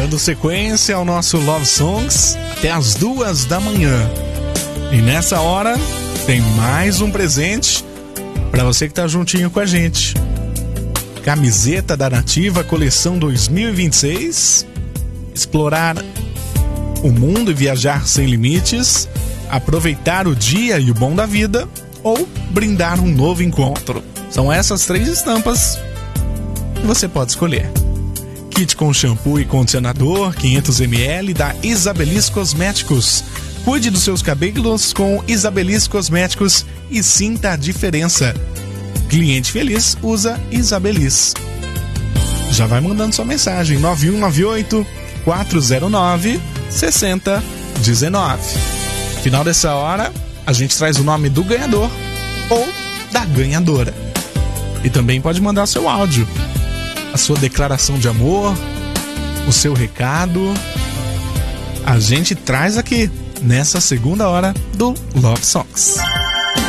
Dando sequência ao nosso Love Songs até as 2 da manhã. E nessa hora tem mais um presente para você que tá juntinho com a gente. Camiseta da Nativa Coleção 2026. Explorar o mundo e viajar sem limites. Aproveitar o dia e o bom da vida. Ou brindar um novo encontro. São essas 3 estampas que você pode escolher. Kit com shampoo e condicionador 500ml da Isabelis Cosméticos. Cuide dos seus cabelos com Isabelis Cosméticos e sinta a diferença. Cliente feliz usa Isabelis. Já vai mandando sua mensagem 9198-409-6019. Final dessa hora, a gente traz o nome do ganhador ou da ganhadora. E também pode mandar seu áudio, a sua declaração de amor, o seu recado. A gente traz aqui nessa segunda hora do Love Songs.